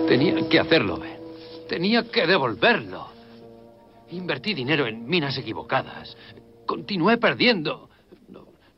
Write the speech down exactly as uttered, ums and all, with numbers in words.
Tenía que hacerlo, Ben. Tenía que devolverlo. Invertí dinero en minas equivocadas. Continué perdiendo.